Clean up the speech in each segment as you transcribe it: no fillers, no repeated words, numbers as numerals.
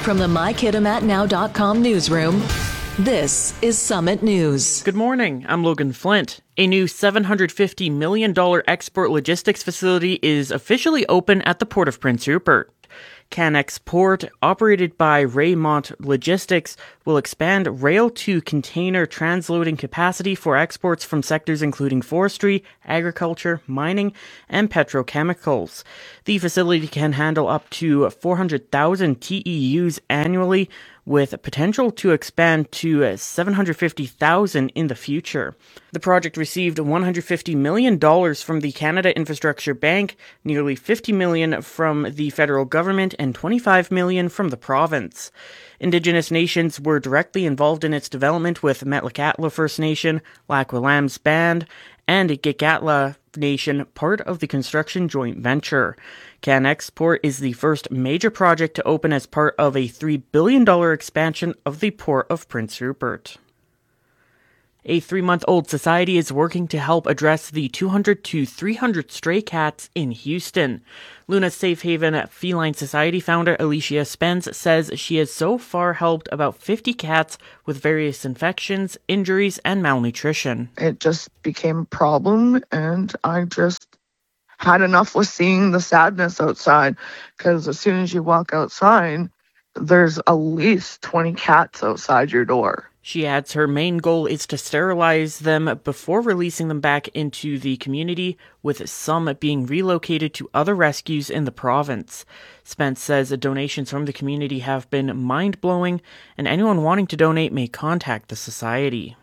From the MyKitimatNow.com newsroom, this is Summit News. Good morning, I'm Logan Flint. A new $750 million export logistics facility is officially open at the Port of Prince Rupert. CanExport, operated by Raymont Logistics, will expand rail-to-container transloading capacity for exports from sectors including forestry, agriculture, mining, and petrochemicals. The facility can handle up to 400,000 TEUs annually, with potential to expand to 750,000 in the future. The project received $150 million from the Canada Infrastructure Bank, nearly $50 million from the federal government, and $25 million from the province. Indigenous nations were directly involved in its development, with Metlakatla First Nation, Lac Willam's Band, and Gitxaala Nation part of the construction joint venture. CanExport is the first major project to open as part of a $3 billion expansion of the Port of Prince Rupert. A 3-month-old society is working to help address the 200 to 300 stray cats in Houston. Luna's Safe Haven Feline Society founder Alicia Spence says she has so far helped about 50 cats with various infections, injuries, and malnutrition. It just became a problem, and I just had enough with seeing the sadness outside, because as soon as you walk outside, there's at least 20 cats outside your door. She adds her main goal is to sterilize them before releasing them back into the community, with some being relocated to other rescues in the province. Spence says donations from the community have been mind-blowing, and anyone wanting to donate may contact the society.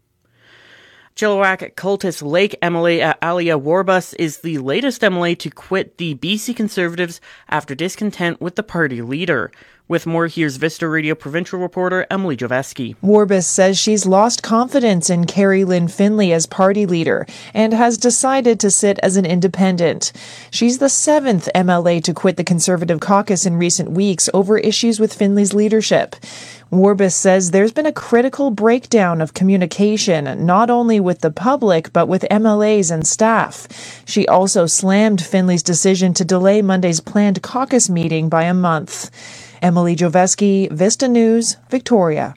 Chilliwack Cultus Lake MLA Alia Warbus is the latest MLA to quit the BC Conservatives after discontent with the party leader. With more, here's Vista Radio provincial reporter Emily Joveski. Warbus says she's lost confidence in Carrie Lynn Finley as party leader and has decided to sit as an independent. She's the 7th MLA to quit the Conservative caucus in recent weeks over issues with Finley's leadership. Warbus says there's been a critical breakdown of communication, not only with the public, but with MLAs and staff. She also slammed Finley's decision to delay Monday's planned caucus meeting by a month. Emily Joveski, Vista News, Victoria.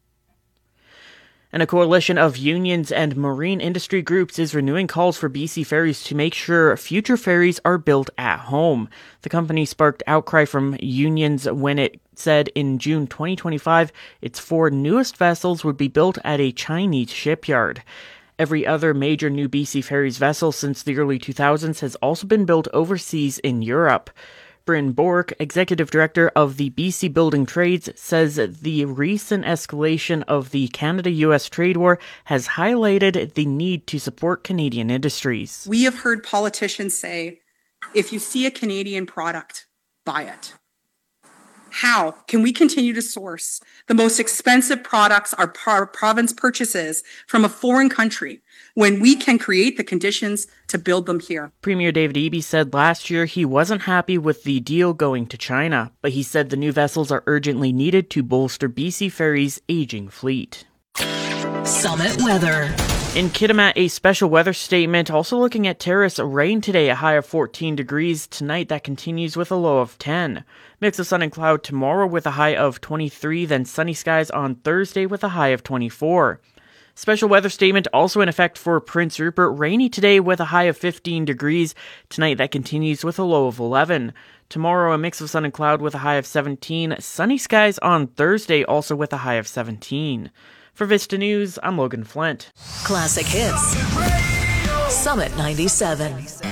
And a coalition of unions and marine industry groups is renewing calls for BC Ferries to make sure future ferries are built at home. The company sparked outcry from unions when it said in June 2025 its 4 newest vessels would be built at a Chinese shipyard. Every other major new BC Ferries vessel since the early 2000s has also been built overseas in Europe. Bryn Bork, executive director of the BC Building Trades, says the recent escalation of the Canada-US trade war has highlighted the need to support Canadian industries. We have heard politicians say, if you see a Canadian product, buy it. How can we continue to source the most expensive products our province purchases from a foreign country when we can create the conditions to build them here? Premier David Eby said last year he wasn't happy with the deal going to China, but he said the new vessels are urgently needed to bolster BC Ferries' aging fleet. Summit weather. In Kitimat, a special weather statement also looking at terrace rain today, a high of 14 degrees. Tonight, that continues with a low of 10. Mix of sun and cloud tomorrow with a high of 23, then sunny skies on Thursday with a high of 24. Special weather statement also in effect for Prince Rupert. Rainy today with a high of 15 degrees. Tonight, that continues with a low of 11. Tomorrow, a mix of sun and cloud with a high of 17. Sunny skies on Thursday, also with a high of 17. For Vista News, I'm Logan Flint. Classic Hits. Summit 97.